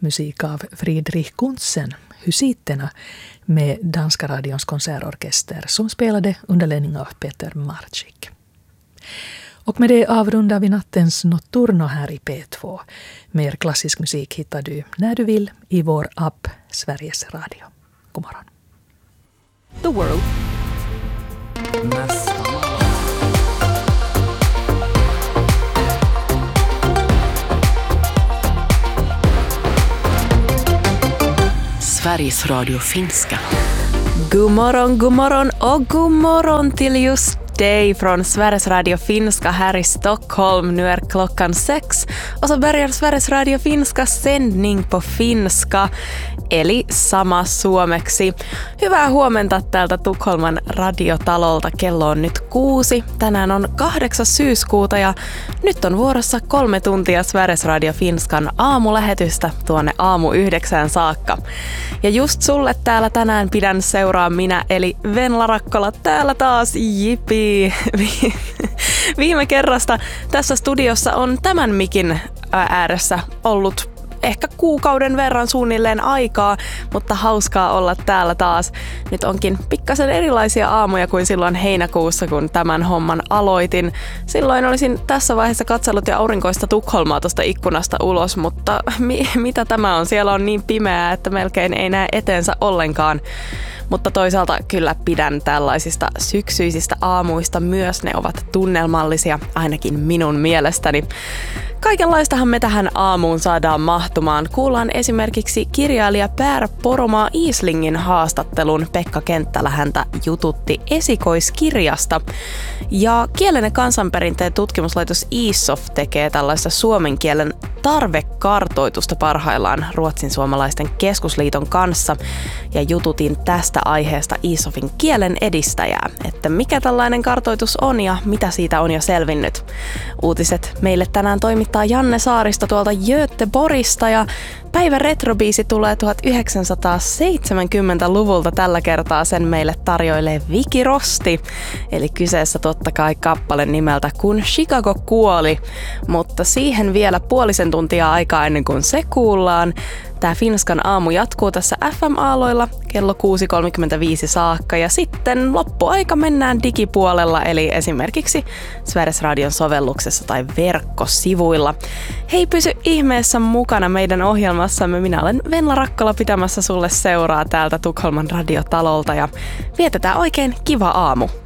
musik av Friedrich Kuntzen, Husiterna, med Danska radions konsertorkester som spelade under ledning av Peter Marczyk. Och med det avrundar vi nattens Notturno här i P2. Mer klassisk musik hittar du när du vill i vår app Sveriges Radio. God morgon. The World. Sveriges Radio finska. God morgon och god morgon till just dig från Sveriges Radio finska här i Stockholm. Nu är klockan 6 och så börjar Sveriges Radio finska sändning på finska, eli sama suomeksi. Hyvää huomenta täältä Tukholman radiotalolta. Kello on nyt 6. Tänään on 8. syyskuuta ja nyt on vuorossa 3 tuntia Sveriges Radio finskan aamulähetystä tuonne aamu 9 saakka. Ja just sulle täällä tänään pidän seuraa minä, eli Venla Rakkola täällä taas, jipi. Viime kerrasta tässä studiossa on tämän mikin ääressä ollut ehkä kuukauden verran suunnilleen aikaa, mutta hauskaa olla täällä taas. Nyt onkin pikkasen erilaisia aamuja kuin silloin heinäkuussa, kun tämän homman aloitin. Silloin olisin tässä vaiheessa katsellut jo aurinkoista Tukholmaa tuosta ikkunasta ulos, mutta mitä tämä on? Siellä on niin pimeää, että melkein ei näe eteensä ollenkaan. Mutta toisaalta kyllä pidän tällaisista syksyisistä aamuista myös. Ne ovat tunnelmallisia, ainakin minun mielestäni. Kaikenlaistahan me tähän aamuun saadaan mahtumaan. Kuullaan esimerkiksi kirjailija Per Poromaa Islingin haastattelun. Pekka Kenttälä häntä jututti esikoiskirjasta. Ja kielen ja kansanperinteen tutkimuslaitos ISOF tekee tällaista suomen kielen tarvekartoitusta parhaillaan Ruotsin suomalaisten keskusliiton kanssa. Ja jututin tästä aiheesta ISOFin kielen edistäjää, että mikä tällainen kartoitus on ja mitä siitä on jo selvinnyt. Uutiset meille tänään toimittaa Janne Saaristo tuolta Göteborgista ja päivän retrobiisi tulee 1970-luvulta tällä kertaa. Sen meille tarjoilee Viki Rosti. Eli kyseessä totta kai kappale nimeltä Kun Chicago kuoli. Mutta siihen vielä puolisen tuntia aikaa ennen kuin se kuullaan. Tää Finskan aamu jatkuu tässä FM-aaloilla kello 6.35 saakka ja sitten loppuaika mennään digipuolella eli esimerkiksi Sveriges Radion sovelluksessa tai verkkosivuilla. Hei, pysy ihmeessä mukana meidän ohjelmassamme. Minä olen Venla Rakkola pitämässä sulle seuraa täältä Tukholman radiotalolta ja vietetään oikein kiva aamu.